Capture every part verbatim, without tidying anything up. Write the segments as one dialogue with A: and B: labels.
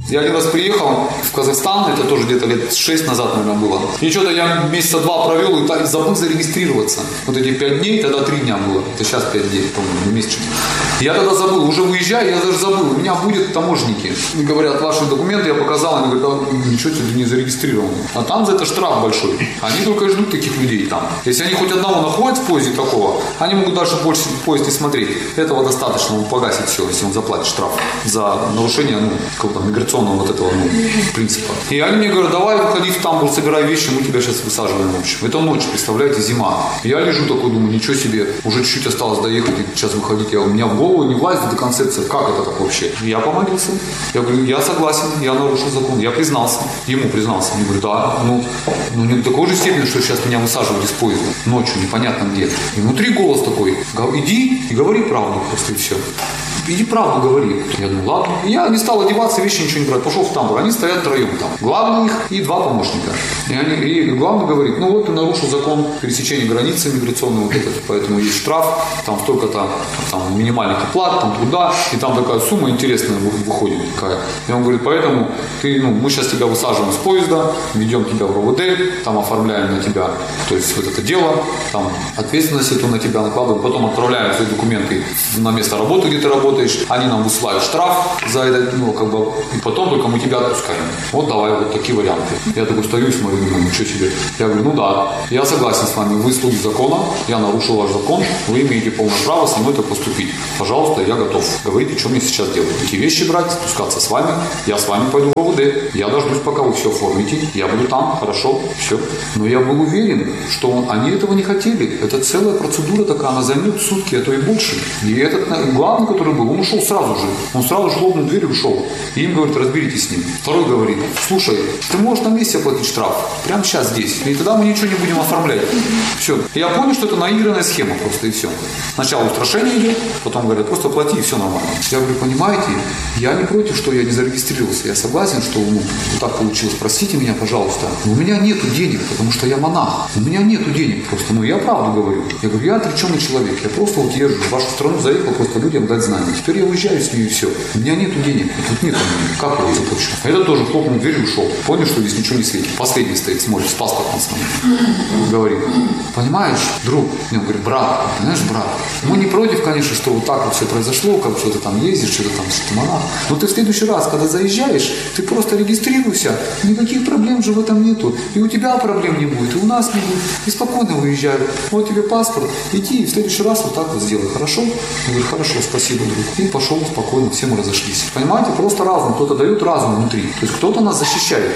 A: Я один раз приехал в Казахстан, это тоже где-то лет шесть назад, наверное, было. И что-то я месяца два провел и так забыл зарегистрироваться. Вот эти пять дней, тогда три дня было. Это сейчас пять дней, по-моему, месяц. Я тогда забыл, уже выезжаю, я даже забыл. У меня будет таможенники. И говорят, ваши документы я показал, они говорят, а, ничего тебе не зарегистрировано. А там за это штраф большой. Они только и ждут таких людей там. Если они хоть одного находят в поезде такого, они могут дальше больше в поезд не смотреть. Этого достаточно, он погасит все, если он заплатит штраф за нарушение, ну, какого-то миграционного вот этого, ну, принципа. И они мне говорят, давай выходи в Стамбул, собирай вещи, мы тебя сейчас высаживаем, в общем. Это ночь, представляете, зима. Я лежу такой, думаю, ничего себе, уже чуть-чуть осталось доехать, и сейчас выходить. Я, у меня в голову не влазит эта концепция, как это так вообще? Я помолился. Я говорю, я согласен, я нарушил закон. Я признался. Ему признался. Он говорит, да, ну, ну не до такой же степени, что сейчас меня высаживают из поезда. Ночью, непонятно где. И внутри голос такой, иди и говори правду просто, и все. Иди правду говори. Я думаю, ладно. Я не стал одеваться, вещи ничего не брать. Пошел в тамбур. Они стоят втроем там. Главный их и два помощника. И, они, и главный говорит, ну вот ты нарушил закон пересечения границы миграционного, вот этот, поэтому есть штраф, там столько-то там, минимальных оплат, там туда, и там такая сумма интересная выходит. Такая. И он говорит, поэтому ты, ну, мы сейчас тебя высаживаем с поезда, ведем тебя в РОВД, там оформляем на тебя, то есть вот это дело, там ответственность эту на тебя накладываем, потом отправляем свои документы на место работы, где ты работаешь, они нам высылают штраф за это, ну, как бы, и потом только мы тебя отпускаем. Вот давай вот такие варианты. Я такой стою и смотрю, думаю, ничего себе. Я говорю, ну да, я согласен с вами, вы слуги закона, я нарушил ваш закон, вы имеете полное право со мной так поступить. Пожалуйста, я готов. Говорите, что мне сейчас делать. Какие вещи брать, спускаться с вами, я с вами пойду в РОВД, я дождусь, пока вы все оформите, я буду там, хорошо, все. Но я был уверен, что он, они этого не хотели. Это целая процедура такая, она займет сутки, а то и больше. И этот главный, который был, он ушел сразу же. Он сразу же хлопнул дверь и ушел. И им говорит, разберитесь с ним. Второй говорит, слушай, ты можешь на месте оплатить штраф. Прямо сейчас здесь. И тогда мы ничего не будем оформлять. Все. И я понял, что это наигранная схема просто, и все. Сначала устрашение идет, потом говорят, просто плати, и все нормально. Я говорю, понимаете, я не против, что я не зарегистрировался. Я согласен, что, ну, вот так получилось. Простите меня, пожалуйста. Но у меня нету денег, потому что я монах. У меня нету денег просто. Ну, я правду говорю. Я говорю, я отреченный человек. Я просто вот езжу в вашу страну, заехал просто людям дать знания. Теперь я уезжаю с ней и все. У меня нету денег. Тут нет денег. Как я его заплачу? А этот тоже хлопнул дверь и ушел. Понял, что здесь ничего не светит. Последний стоит, смотрит, с паспортом смотрит. Говорит, понимаешь, друг? Я говорю, брат, понимаешь, брат, мы не против, конечно, что вот так вот все произошло, как что-то там ездишь, что-то там, что-то монах. Но ты в следующий раз, когда заезжаешь, ты просто регистрируйся. Никаких проблем же в этом нету. И у тебя проблем не будет, и у нас не будет. И спокойно уезжай. Вот тебе паспорт. Иди и в следующий раз вот так вот сделай. Хорошо? Я говорю, хорошо, спасибо, друг. И пошел спокойно, все мы разошлись. Понимаете, просто разум. Кто-то дает разум внутри. То есть кто-то нас защищает.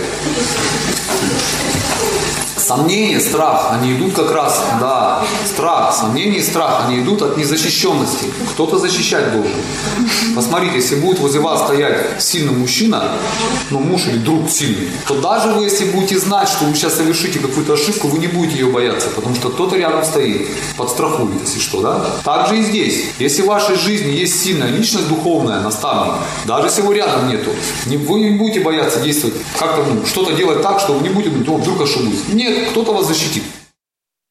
A: Сомнения, страх, они идут как раз, да, страх, сомнения и страх, они идут от незащищенности. Кто-то защищать должен. Посмотрите, если будет возле вас стоять сильный мужчина, ну, муж или друг сильный, то даже вы, если будете знать, что вы сейчас совершите какую-то ошибку, вы не будете ее бояться, потому что кто-то рядом стоит, подстрахует, если что, да? Так же и здесь. Если в вашей жизни есть сильная личность духовная, наставник, даже если его рядом нету, вы не будете бояться действовать, как-то, ну, что-то делать так, что вы не будете думать, о, вдруг ошибусь. Нет, кто-то вас защитит.